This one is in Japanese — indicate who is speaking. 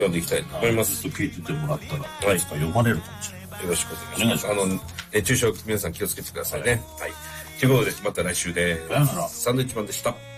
Speaker 1: 読んでいきたいと思います。
Speaker 2: ずっと聞いててもらったら、いつか読まれるかもしれない。
Speaker 1: よろしくお願いします。熱中症皆さん気をつけてくださいね。はい。ということで、また来週で
Speaker 2: さよなら。
Speaker 1: サンドウィッチマンでした。